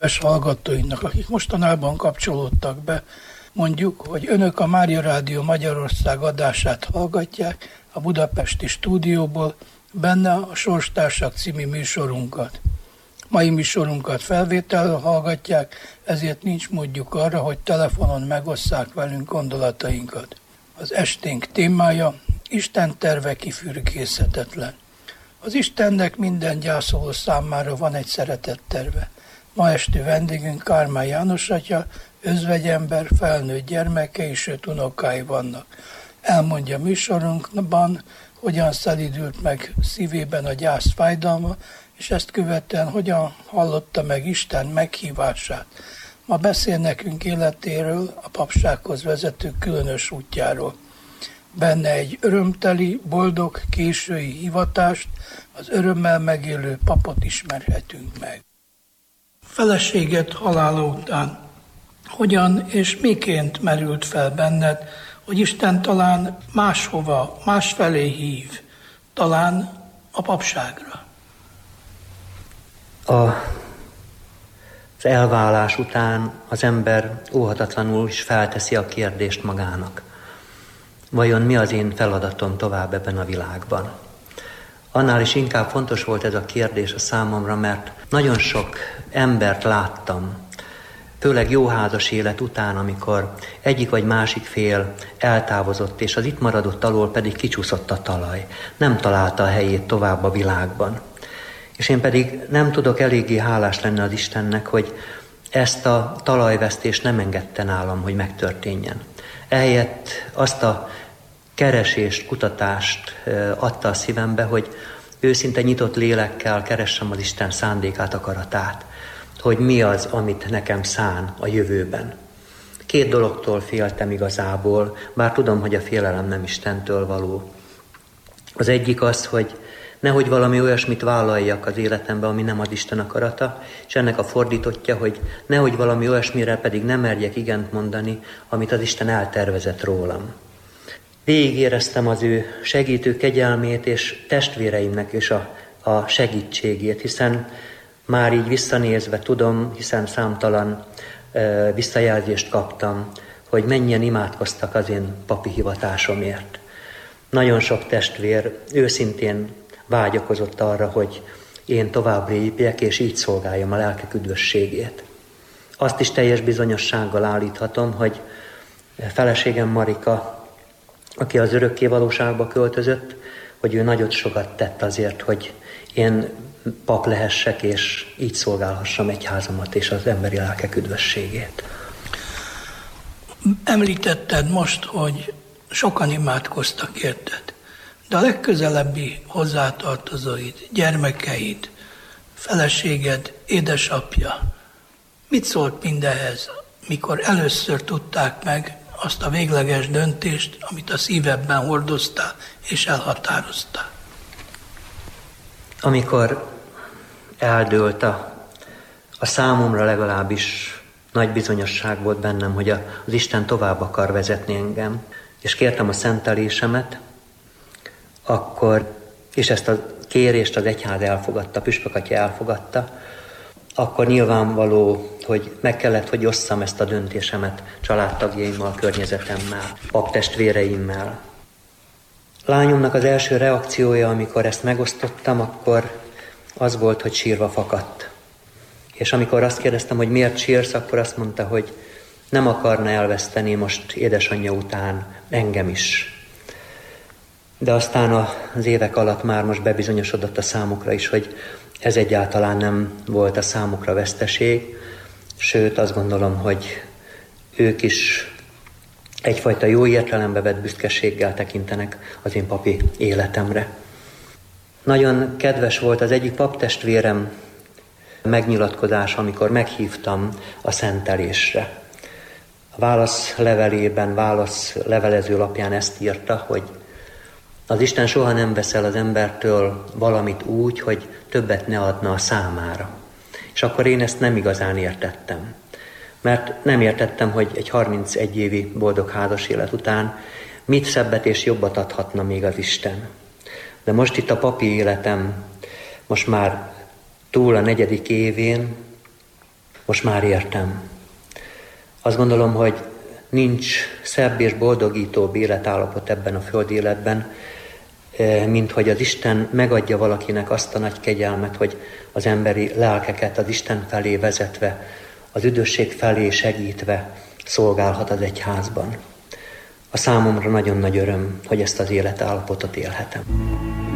Hallgatóinknak, akik mostanában kapcsolódtak be, mondjuk, hogy önök a Mária Rádió Magyarország adását hallgatják a budapesti stúdióból, benne a Sorstársak című műsorunkat. Mai műsorunkat felvételről hallgatják, ezért nincs módjuk arra, hogy telefonon megosszák velünk gondolatainkat. Az esténk témája: Isten terve kifürkészhetetlen. Az Istennek minden gyászoló számára van egy szeretett terve. Ma esti vendégünk Kálmán János atya, özvegyember, felnőtt gyermekei, sőt unokái vannak. Elmondja műsorunkban, hogyan szelídült meg szívében a gyász fájdalma, és ezt követően hogyan hallotta meg Isten meghívását. Ma beszél nekünk életéről, a papsághoz vezető különös útjáról. Benne egy örömteli, boldog, késői hivatást, az örömmel megélő papot ismerhetünk meg. Feleséget halála után hogyan és miként merült fel benned, hogy Isten talán máshova, másfelé hív, talán a papságra? Az elválás után az ember óhatatlanul is felteszi a kérdést magának. Vajon mi az én feladatom tovább ebben a világban? Annál is inkább fontos volt ez a kérdés a számomra, mert nagyon sok embert láttam, főleg jó házas élet után, amikor egyik vagy másik fél eltávozott, és az itt maradott alól pedig kicsúszott a talaj. Nem találta a helyét tovább a világban. És én pedig nem tudok eléggé hálás lenni az Istennek, hogy ezt a talajvesztést nem engedte nálam, hogy megtörténjen. Ehelyett azt a keresést, kutatást adta a szívembe, hogy őszinte nyitott lélekkel keressem az Isten szándékát, akaratát, hogy mi az, amit nekem szán a jövőben. 2 dologtól féltem igazából, bár tudom, hogy a félelem nem Istentől való. Az egyik az, hogy nehogy valami olyasmit vállaljak az életembe, ami nem az Isten akarata, és ennek a fordítottja, hogy nehogy valami olyasmire pedig nem merjek igent mondani, amit az Isten eltervezett rólam. Végigéreztem az ő segítő kegyelmét és testvéreimnek is a segítségét, hiszen már így visszanézve tudom, hiszen számtalan visszajelzést kaptam, hogy mennyien imádkoztak az én papi hivatásomért. Nagyon sok testvér őszintén vágyakozott arra, hogy én tovább lépjek, és így szolgáljam a lelkek üdvösségét. Azt is teljes bizonyossággal állíthatom, hogy feleségem Marika, aki az örökké valóságba költözött, hogy ő nagyot sokat tett azért, hogy én pap lehessek, és így szolgálhassam egyházamat és az emberi lelkek üdvösségét. Említetted most, hogy sokan imádkoztak érted, de a legközelebbi hozzátartozóid, gyermekeid, feleséged, édesapja, mit szólt mindehez, mikor először tudták meg azt a végleges döntést, amit a szívedben hordoztál és elhatároztál? Amikor eldőlt a számomra legalábbis nagy bizonyosság volt bennem, hogy az Isten tovább akar vezetni engem, és kértem a szentelésemet, akkor, és ezt a kérést az egyház elfogadta, püspök atya elfogadta, akkor nyilvánvaló, hogy meg kellett, hogy osszam ezt a döntésemet családtagjaimmal, környezetemmel, paptestvéreimmel. Lányomnak az első reakciója, amikor ezt megosztottam, akkor az volt, hogy sírva fakadt. És amikor azt kérdeztem, hogy miért sírsz, akkor azt mondta, hogy nem akarna elveszteni most édesanyja után engem is. De aztán az évek alatt már most bebizonyosodott a számukra is, hogy ez egyáltalán nem volt a számukra veszteség, sőt azt gondolom, hogy ők is egyfajta jó értelembe vett büszkeséggel tekintenek az én papi életemre. Nagyon kedves volt az egyik paptestvérem megnyilatkozása, amikor meghívtam a szentelésre. A válaszlevelében, válaszlevelező lapján ezt írta, hogy az Isten soha nem vesz el az embertől valamit úgy, hogy többet ne adna a számára. És akkor én ezt nem igazán értettem. Mert nem értettem, hogy egy 31 évi boldog házas élet után mit szebbet és jobbat adhatna még az Isten. De most itt a papi életem, most már túl a 4. évén, most már értem. Azt gondolom, hogy nincs szebb és boldogítóbb életállapot ebben a földi életben, mint hogy az Isten megadja valakinek azt a nagy kegyelmet, hogy az emberi lelkeket az Isten felé vezetve, az üdvösség felé segítve szolgálhat az egyházban. A számomra nagyon nagy öröm, hogy ezt az életállapotot élhetem.